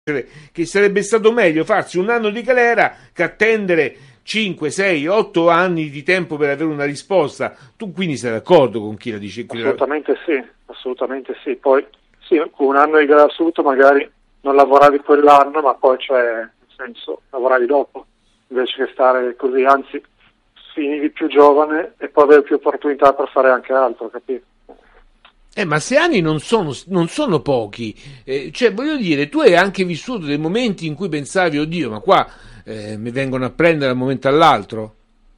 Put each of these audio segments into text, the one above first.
che sarebbe stato meglio farsi un anno di galera che attendere 5, 6, 8 anni di tempo per avere una risposta. Tu quindi sei d'accordo con chi la dice? Assolutamente sì. Poi sì, con un anno di galera assoluto magari non lavoravi quell'anno, ma poi nel senso, lavoravi dopo, invece che stare così, anzi finivi più giovane e poi avevi più opportunità per fare anche altro, capito? Ma 6 anni non sono pochi, cioè voglio dire, tu hai anche vissuto dei momenti in cui pensavi, oddio, ma qua mi vengono a prendere da un momento all'altro?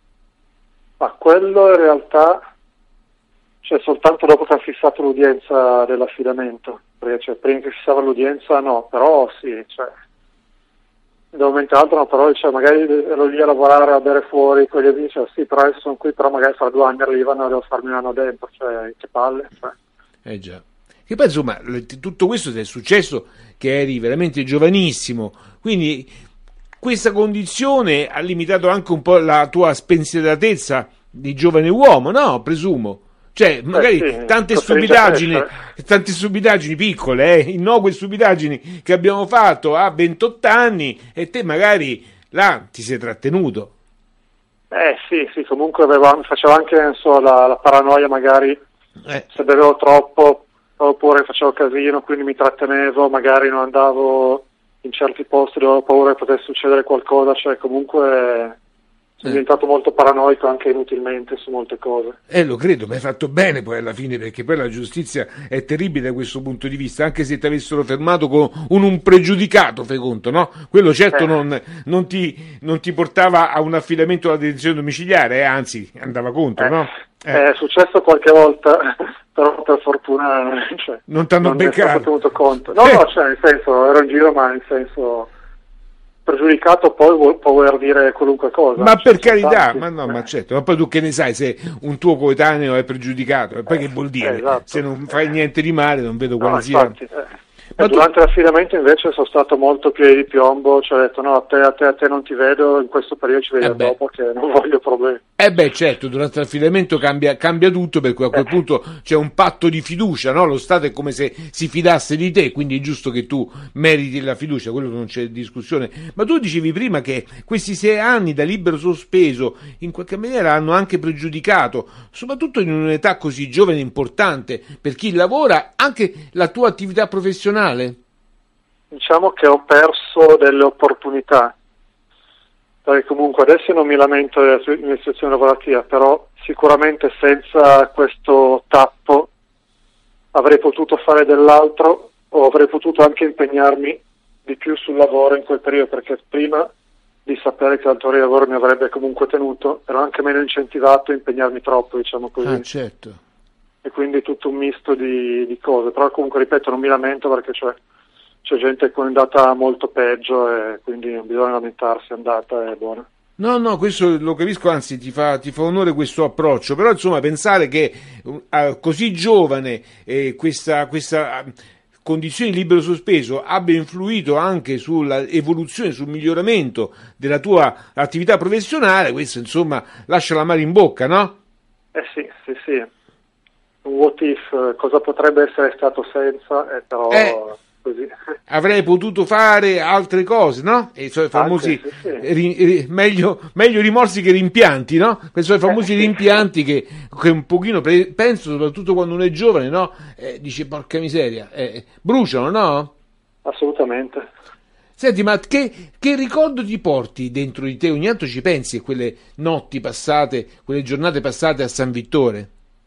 Ma quello in realtà, soltanto dopo che ha fissato l'udienza dell'affidamento, perché prima che fissava l'udienza no, però sì, da un momento all'altro no, però magari ero lì a lavorare, a bere fuori con gli amici, sì, però adesso sono qui, però magari fra 2 anni arrivano e devo farmi un anno dentro, che palle, Già. Che poi insomma tutto questo ti è successo che eri veramente giovanissimo, quindi questa condizione ha limitato anche un po' la tua spensieratezza di giovane uomo, no? Presumo. Cioè, magari sì, tante stupidaggini piccole, innocue stupidaggini che abbiamo fatto a 28 anni e te magari là ti sei trattenuto. Sì, comunque facevo anche la paranoia magari se bevevo troppo oppure facevo casino, quindi mi trattenevo, magari non andavo in certi posti dove avevo paura che potesse succedere qualcosa, comunque sono diventato molto paranoico anche inutilmente su molte cose. Lo credo, ma hai fatto bene poi alla fine, perché poi la giustizia è terribile da questo punto di vista, anche se ti avessero fermato con un pregiudicato, fai conto, no? Quello certo non ti portava a un affidamento alla detenzione domiciliare, anzi andava contro, no? È successo qualche volta, però per fortuna non ti hanno beccato. Non è stato tenuto conto. No, nel senso, ero in giro, ma nel senso pregiudicato poi può voler dire qualunque cosa. Ma per carità, ma certo, ma poi tu che ne sai se un tuo coetaneo è pregiudicato? E poi che vuol dire? Esatto. Se non fai niente di male non vedo quale sia. Infatti, ma durante l'affidamento invece sono stato molto più di piombo, ho detto no, a te non ti vedo, in questo periodo ci vediamo dopo che non voglio problemi. Certo, durante l'affidamento cambia tutto, perché a quel punto c'è un patto di fiducia, no? Lo Stato è come se si fidasse di te, quindi è giusto che tu meriti la fiducia, quello non c'è discussione. Ma tu dicevi prima che questi 6 anni da libero sospeso in qualche maniera hanno anche pregiudicato, soprattutto in un'età così giovane e importante, per chi lavora, anche la tua attività professionale. Diciamo che ho perso delle opportunità, perché comunque adesso non mi lamento della mia situazione lavorativa, però sicuramente senza questo tappo avrei potuto fare dell'altro o avrei potuto anche impegnarmi di più sul lavoro in quel periodo, perché prima di sapere che l'altro lavoro mi avrebbe comunque tenuto ero anche meno incentivato a impegnarmi troppo, diciamo così. Certo. E quindi tutto un misto di cose, però comunque ripeto non mi lamento perché c'è gente che è andata molto peggio e quindi non bisogna lamentarsi, è andata, è buona. No, questo lo capisco, anzi ti fa onore questo approccio, però insomma pensare che così giovane questa condizione di libero sospeso abbia influito anche sulla evoluzione, sul miglioramento della tua attività professionale, questo insomma lascia l'amaro in bocca, no? Sì. Un what if, cosa potrebbe essere stato senza, però così. Avrei potuto fare altre cose, no? E sono i famosi meglio rimorsi che rimpianti, no? Questi sono i famosi rimpianti che un pochino penso, soprattutto quando uno è giovane, no? Dice porca miseria, bruciano, no? Assolutamente. Senti, ma che ricordo ti porti dentro di te? Ogni tanto ci pensi a quelle notti passate, quelle giornate passate a San Vittore?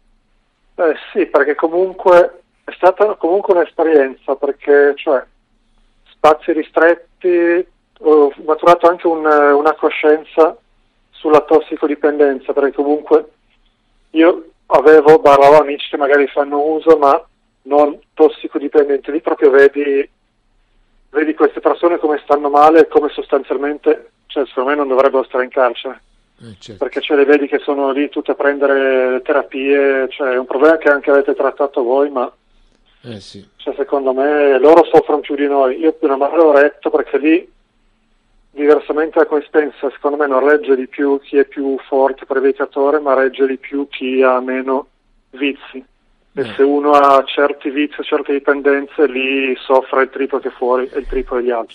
Sì, perché comunque è stata comunque un'esperienza, perché spazi ristretti, ho maturato anche una coscienza sulla tossicodipendenza, perché comunque io avevo amici che magari fanno uso, ma non tossicodipendenti, lì proprio vedi queste persone come stanno male e come sostanzialmente, secondo me non dovrebbero stare in carcere. Certo. Perché le vedi che sono lì tutte a prendere le terapie, è un problema che anche avete trattato voi, ma sì. Secondo me loro soffrono più di noi. Io più o meno l'ho retto, perché lì, diversamente da come si pensa, secondo me non regge di più chi è più forte predicatore, ma regge di più chi ha meno vizi. E se uno ha certi vizi, certe dipendenze, lì soffre il triplo che fuori e il triplo degli altri.